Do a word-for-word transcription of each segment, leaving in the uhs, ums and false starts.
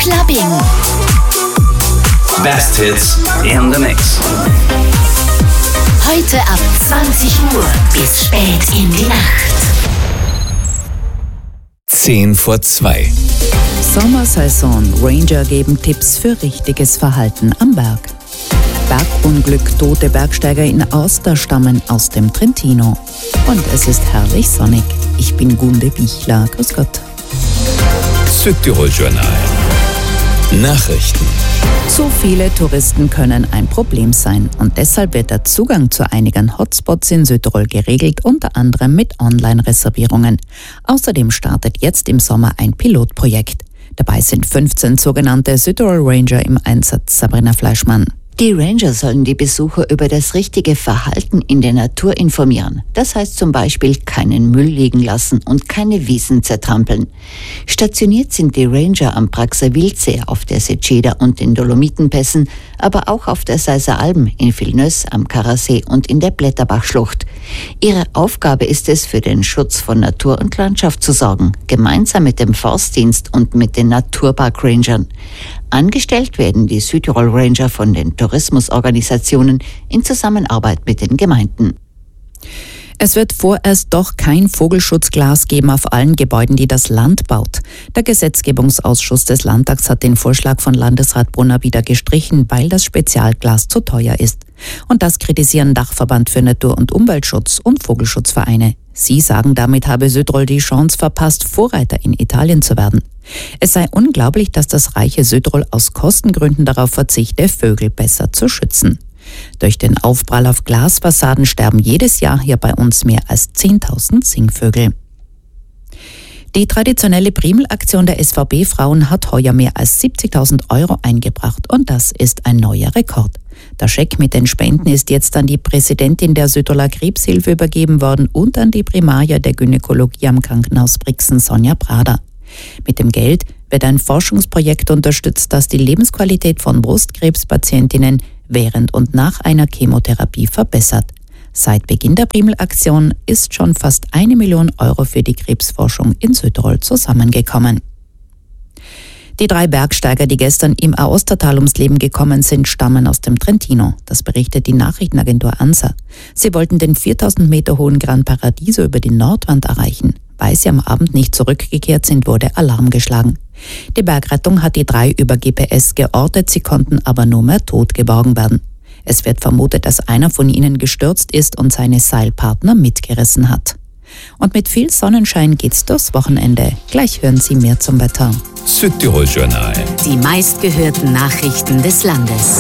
Clubbing. Best Hits in the Mix. Heute ab zwanzig Uhr bis spät in die Nacht. zehn vor zwei. Sommersaison. Ranger geben Tipps für richtiges Verhalten am Berg. Bergunglück, tote Bergsteiger in Aosta stammen aus dem Trentino. Und es ist herrlich sonnig. Ich bin Gunde Bichler. Grüß Gott. Südtirol-Journal. Nachrichten. Zu viele Touristen können ein Problem sein und deshalb wird der Zugang zu einigen Hotspots in Südtirol geregelt, unter anderem mit Online-Reservierungen. Außerdem startet jetzt im Sommer ein Pilotprojekt. Dabei sind fünfzehn sogenannte Südtirol Ranger im Einsatz. Sabrina Fleischmann. Die Ranger sollen die Besucher über das richtige Verhalten in der Natur informieren. Das heißt zum Beispiel keinen Müll liegen lassen und keine Wiesen zertrampeln. Stationiert sind die Ranger am Praxer Wildsee, auf der Seceda und den Dolomitenpässen, aber auch auf der Seiser Alm, in Villeneuve am Karasee und in der Blätterbachschlucht. Ihre Aufgabe ist es, für den Schutz von Natur und Landschaft zu sorgen, gemeinsam mit dem Forstdienst und mit den Naturpark-Rangern. Angestellt werden die Südtirol Ranger von den Tourismusorganisationen in Zusammenarbeit mit den Gemeinden. Es wird vorerst doch kein Vogelschutzglas geben auf allen Gebäuden, die das Land baut. Der Gesetzgebungsausschuss des Landtags hat den Vorschlag von Landesrat Brunner wieder gestrichen, weil das Spezialglas zu teuer ist. Und das kritisieren Dachverband für Natur- und Umweltschutz und Vogelschutzvereine. Sie sagen, damit habe Südtirol die Chance verpasst, Vorreiter in Italien zu werden. Es sei unglaublich, dass das reiche Südtirol aus Kostengründen darauf verzichte, Vögel besser zu schützen. Durch den Aufprall auf Glasfassaden sterben jedes Jahr hier bei uns mehr als zehntausend Singvögel. Die traditionelle Primelaktion der S V B-Frauen hat heuer mehr als siebzigtausend Euro eingebracht und das ist ein neuer Rekord. Der Scheck mit den Spenden ist jetzt an die Präsidentin der Südtiroler Krebshilfe übergeben worden und an die Primaria der Gynäkologie am Krankenhaus Brixen, Sonja Prader. Mit dem Geld wird ein Forschungsprojekt unterstützt, das die Lebensqualität von Brustkrebspatientinnen während und nach einer Chemotherapie verbessert. Seit Beginn der Primelaktion ist schon fast eine Million Euro für die Krebsforschung in Südtirol zusammengekommen. Die drei Bergsteiger, die gestern im Aostatal ums Leben gekommen sind, stammen aus dem Trentino. Das berichtet die Nachrichtenagentur ANSA. Sie wollten den viertausend Meter hohen Gran Paradiso über die Nordwand erreichen. Weil sie am Abend nicht zurückgekehrt sind, wurde Alarm geschlagen. Die Bergrettung hat die drei über G P S geortet, sie konnten aber nur mehr tot geborgen werden. Es wird vermutet, dass einer von ihnen gestürzt ist und seine Seilpartner mitgerissen hat. Und mit viel Sonnenschein geht's durchs Wochenende. Gleich hören Sie mehr zum Wetter. Südtirol-Journal. Die meistgehörten Nachrichten des Landes.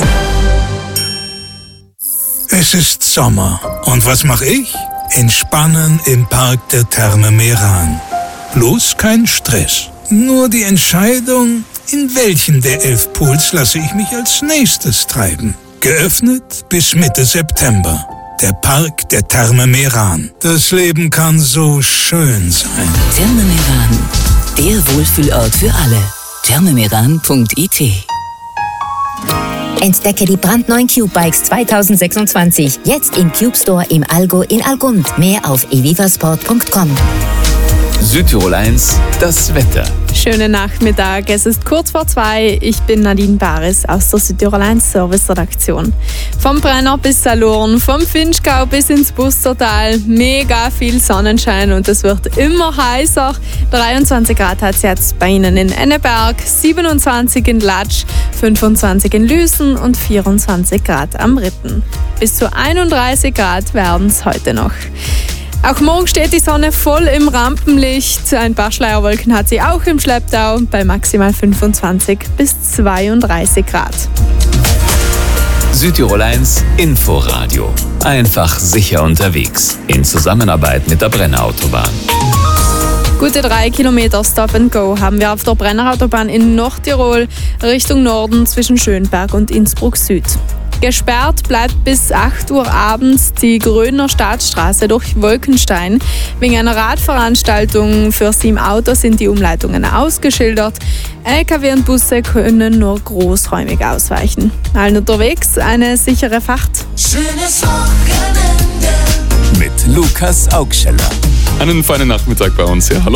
Es ist Sommer. Und was mache ich? Entspannen im Park der Therme Meran. Bloß kein Stress. Nur die Entscheidung, in welchen der elf Pools lasse ich mich als nächstes treiben. Geöffnet bis Mitte September. Der Park der Therme Meran. Das Leben kann so schön sein. Therme Meran, der Wohlfühlort für alle. therme meran punkt i t. Entdecke die brandneuen Cube Bikes zwanzig sechsundzwanzig. Jetzt im Cube Store im Allgäu in Algund. Mehr auf evivasport punkt com. Südtirol eins, das Wetter. Schönen Nachmittag, es ist kurz vor zwei. Ich bin Nadine Baris aus der Südtirol eins Service-Redaktion. Vom Brenner bis Salurn, vom Finchgau bis ins Bustertal, mega viel Sonnenschein und es wird immer heißer. dreiundzwanzig Grad hat es jetzt bei Ihnen in Enneberg, siebenundzwanzig in Latsch, fünfundzwanzig in Lüsen und vierundzwanzig Grad am Ritten. Bis zu einunddreißig Grad werden es heute noch. Auch morgen steht die Sonne voll im Rampenlicht. Ein paar Schleierwolken hat sie auch im Schlepptau bei maximal fünfundzwanzig bis zweiunddreißig Grad. Südtirol eins Inforadio. Einfach sicher unterwegs. In Zusammenarbeit mit der Brennerautobahn. Gute drei Kilometer Stop and Go haben wir auf der Brennerautobahn in Nordtirol Richtung Norden zwischen Schönberg und Innsbruck Süd. Gesperrt bleibt bis acht Uhr abends die Grödner Staatsstraße durch Wolkenstein. Wegen einer Radveranstaltung für sieben Autos sind die Umleitungen ausgeschildert. L K W und Busse können nur großräumig ausweichen. Allen unterwegs eine sichere Fahrt. Schönes Wochenende mit Lukas Augscheller. Einen feinen Nachmittag bei uns, ja, hallo.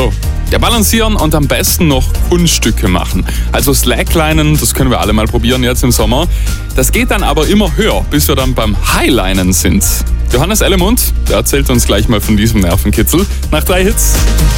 Ja, balancieren und am besten noch Kunststücke machen. Also Slacklinen, das können wir alle mal probieren jetzt im Sommer. Das geht dann aber immer höher, bis wir dann beim Highlinen sind. Johannes Ellemund, der erzählt uns gleich mal von diesem Nervenkitzel. Nach drei Hits.